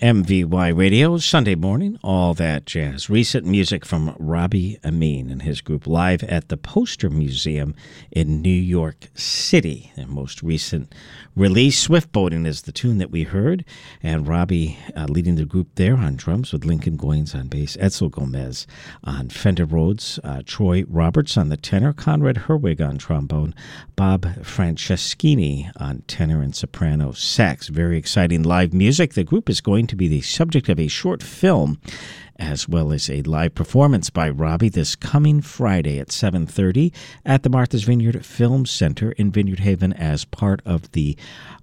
MVY Radio, Sunday morning, all that jazz. Recent music from Robbie Amine and his group live at the Poster Museum in New York City. Their most recent release, Swift Boating, is the tune that we heard. And Robbie leading the group there on drums with Lincoln Goines on bass, Edsel Gomez on Fender Rhodes, Troy Roberts on the tenor, Conrad Herwig on trombone, Bob Franceschini on tenor and soprano sax. Very exciting live music. The group is going to be the subject of a short film as well as a live performance by Robbie this coming Friday at 7:30 at the Martha's Vineyard Film Center in Vineyard Haven as part of the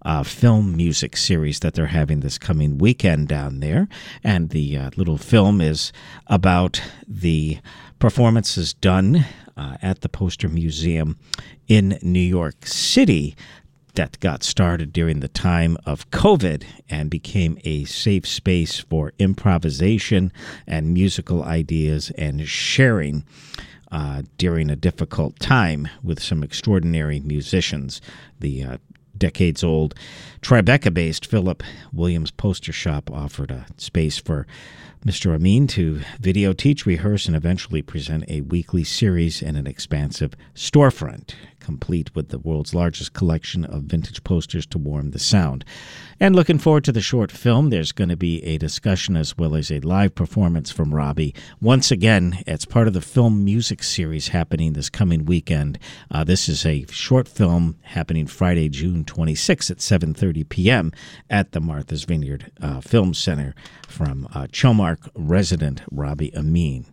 film music series that they're having this coming weekend down there. And the little film is about the performances done at the Poster Museum in New York City that got started during the time of COVID and became a safe space for improvisation and musical ideas and sharing during a difficult time with some extraordinary musicians. The decades-old Tribeca-based Philip Williams Poster Shop offered a space for Mr. Amine to video teach, rehearse, and eventually present a weekly series in an expansive storefront, complete with the world's largest collection of vintage posters to warm the sound. And looking forward to the short film, there's going to be a discussion as well as a live performance from Robbie. Once again, it's part of the film music series happening this coming weekend. This is a short film happening Friday, June 26th at 7:30 p.m. at the Martha's Vineyard Film Center from Chilmark resident Robbie Amine.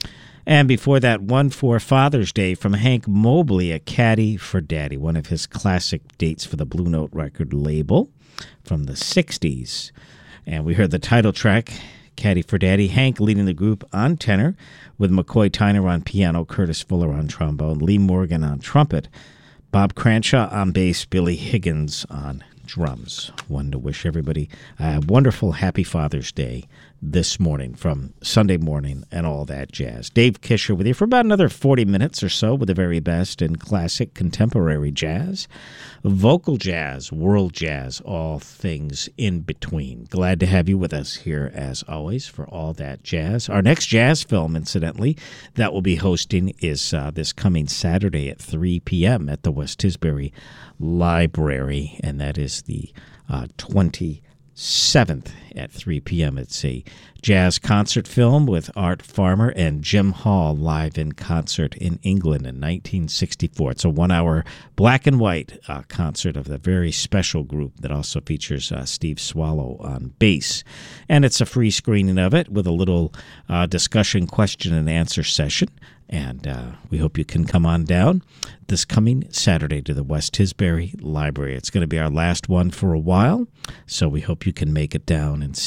And before that, one for Father's Day from Hank Mobley, A Caddy for Daddy, one of his classic dates for the Blue Note record label from the 60s. And we heard the title track, Caddy for Daddy, Hank leading the group on tenor, with McCoy Tyner on piano, Curtis Fuller on trombone, Lee Morgan on trumpet, Bob Cranshaw on bass, Billy Higgins on drums. One to wish everybody a wonderful, happy Father's Day this morning from Sunday Morning and All That Jazz. Dave Kisher with you for about another 40 minutes or so with the very best in classic contemporary jazz, vocal jazz, world jazz, all things in between. Glad to have you with us here as always for All That Jazz. Our next jazz film, incidentally, that we'll be hosting is this coming Saturday at 3 p.m. at the West Tisbury Library, and that is the 27th at 3 p.m. It's a jazz concert film with Art Farmer and Jim Hall live in concert in England in 1964. It's a 1-hour black and white concert of the very special group that also features Steve Swallow on bass. And it's a free screening of it with a little discussion, question, and answer session. And we hope you can come on down this coming Saturday to the West Tisbury Library. It's going to be our last one for a while, so we hope you can make it down and see